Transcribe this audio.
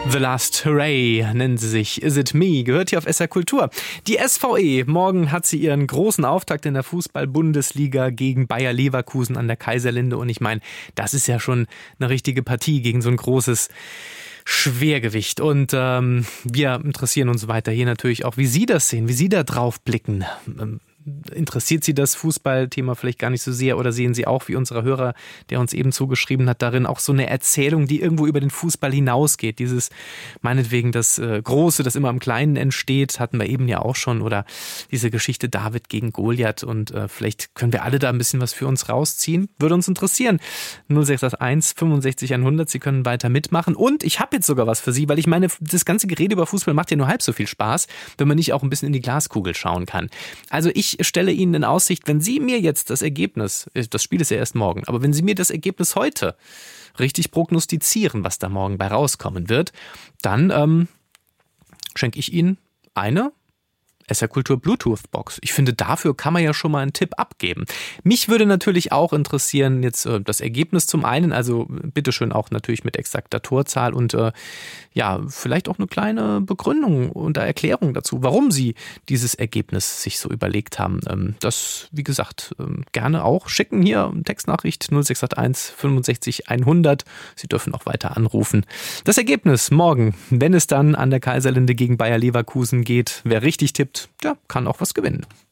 The Last Hooray nennen sie sich. Is It Me? Gehört hier auf SR Kultur. Die SVE, morgen hat sie ihren großen Auftakt in der Fußball-Bundesliga gegen Bayer Leverkusen an der Kaiserlinde. Und ich meine, das ist ja schon eine richtige Partie gegen so ein großes Schwergewicht. Und wir interessieren uns weiter hier natürlich auch, wie Sie das sehen, wie Sie da drauf blicken. Interessiert Sie das Fußballthema vielleicht gar nicht so sehr oder sehen Sie auch, wie unser Hörer, der uns eben zugeschrieben hat, darin auch so eine Erzählung, die irgendwo über den Fußball hinausgeht? Dieses, meinetwegen das Große, das immer im Kleinen entsteht, hatten wir eben ja auch schon, oder diese Geschichte David gegen Goliath, und vielleicht können wir alle da ein bisschen was für uns rausziehen. Würde uns interessieren. 0681 65 100, Sie können weiter mitmachen, und ich habe jetzt sogar was für Sie, weil ich meine, das ganze Gerede über Fußball macht ja nur halb so viel Spaß, wenn man nicht auch ein bisschen in die Glaskugel schauen kann. Also ich stelle Ihnen in Aussicht, wenn Sie mir jetzt das Ergebnis, das Spiel ist ja erst morgen, aber wenn Sie mir das Ergebnis heute richtig prognostizieren, was da morgen bei rauskommen wird, dann schenke ich Ihnen eine SR Kultur Bluetooth-Box. Ich finde, dafür kann man ja schon mal einen Tipp abgeben. Mich würde natürlich auch interessieren jetzt das Ergebnis zum einen, also bitteschön auch natürlich mit exakter Torzahl und ja, vielleicht auch eine kleine Begründung und Erklärung dazu, warum Sie dieses Ergebnis sich so überlegt haben. Das, wie gesagt, gerne auch schicken hier, Textnachricht 0681 65 100. Sie dürfen auch weiter anrufen. Das Ergebnis morgen, wenn es dann an der Kaiserlinde gegen Bayer Leverkusen geht, wer richtig tippt, der kann auch was gewinnen.